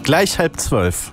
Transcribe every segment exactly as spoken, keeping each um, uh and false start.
Gleich halb zwölf.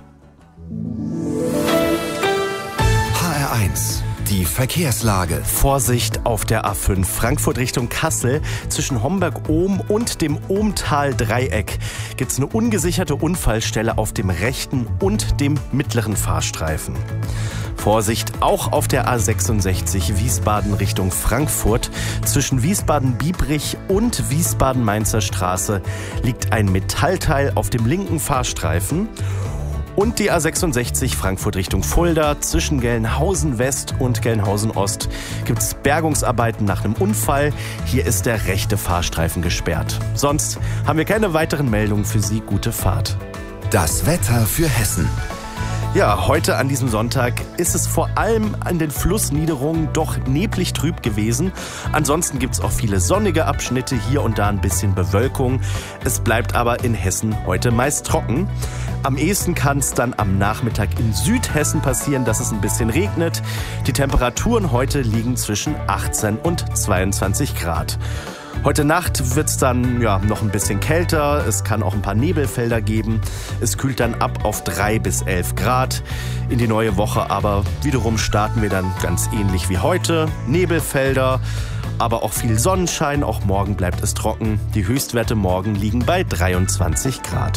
H R eins. Die Verkehrslage. Vorsicht auf der A fünf Frankfurt Richtung Kassel. Zwischen Homberg-Ohm und dem Ohmtal-Dreieck gibt es eine ungesicherte Unfallstelle auf dem rechten und dem mittleren Fahrstreifen. Vorsicht auch auf der A sechsundsechzig Wiesbaden Richtung Frankfurt. Zwischen Wiesbaden-Biebrich und Wiesbaden-Mainzer Straße liegt ein Metallteil auf dem linken Fahrstreifen. Und die A sechsundsechzig Frankfurt Richtung Fulda. Zwischen Gelnhausen West und Gelnhausen Ost gibt es Bergungsarbeiten nach einem Unfall. Hier ist der rechte Fahrstreifen gesperrt. Sonst haben wir keine weiteren Meldungen für Sie. Gute Fahrt. Das Wetter für Hessen. Ja, heute an diesem Sonntag ist es vor allem an den Flussniederungen doch neblig trüb gewesen. Ansonsten gibt es auch viele sonnige Abschnitte, hier und da ein bisschen Bewölkung. Es bleibt aber in Hessen heute meist trocken. Am ehesten kann es dann am Nachmittag in Südhessen passieren, dass es ein bisschen regnet. Die Temperaturen heute liegen zwischen achtzehn und zweiundzwanzig Grad. Heute Nacht wird es dann ja, noch ein bisschen kälter, es kann auch ein paar Nebelfelder geben. Es kühlt dann ab auf drei bis elf Grad. In die neue Woche aber wiederum starten wir dann ganz ähnlich wie heute. Nebelfelder, aber auch viel Sonnenschein, auch morgen bleibt es trocken. Die Höchstwerte morgen liegen bei dreiundzwanzig Grad.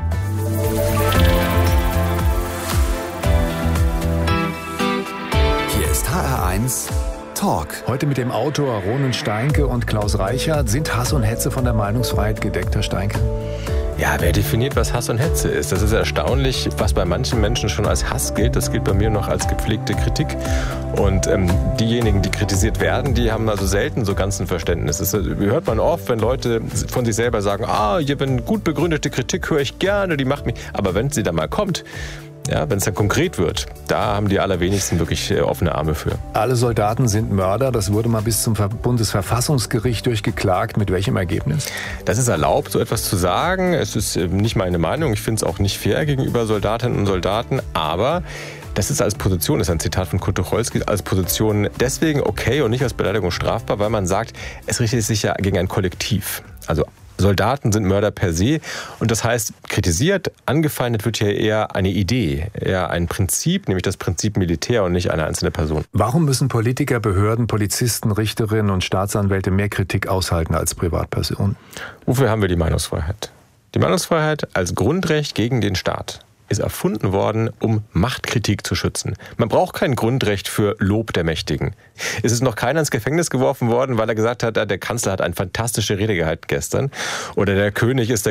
Hier ist H R eins Talk. Heute mit dem Autor Ronen Steinke und Klaus Reichert. Sind Hass und Hetze von der Meinungsfreiheit gedeckt, Herr Steinke? Ja, wer definiert, was Hass und Hetze ist? Das ist erstaunlich, was bei manchen Menschen schon als Hass gilt. Das gilt bei mir noch als gepflegte Kritik. Und ähm, diejenigen, die kritisiert werden, die haben also selten so ganz ein Verständnis. Das hört man oft, wenn Leute von sich selber sagen, ah, hier bin gut begründete Kritik, höre ich gerne, die macht mich. Aber wenn sie dann mal kommt, ja, wenn es dann konkret wird, da haben die allerwenigsten wirklich äh, offene Arme für. Alle Soldaten sind Mörder. Das wurde mal bis zum Bundesverfassungsgericht durchgeklagt. Mit welchem Ergebnis? Das ist erlaubt, so etwas zu sagen. Es ist äh, nicht meine Meinung. Ich finde es auch nicht fair gegenüber Soldatinnen und Soldaten. Aber das ist als Position, das ist ein Zitat von Kurt Tucholsky, als Position deswegen okay und nicht als Beleidigung strafbar, weil man sagt, es richtet sich ja gegen ein Kollektiv. Also Soldaten sind Mörder per se und das heißt, kritisiert, angefeindet wird hier eher eine Idee, eher ein Prinzip, nämlich das Prinzip Militär und nicht eine einzelne Person. Warum müssen Politiker, Behörden, Polizisten, Richterinnen und Staatsanwälte mehr Kritik aushalten als Privatpersonen? Wofür haben wir die Meinungsfreiheit? Die Meinungsfreiheit als Grundrecht gegen den Staat ist erfunden worden, um Machtkritik zu schützen. Man braucht kein Grundrecht für Lob der Mächtigen. Es ist noch keiner ins Gefängnis geworfen worden, weil er gesagt hat, der Kanzler hat eine fantastische Rede gehalten gestern oder der König ist der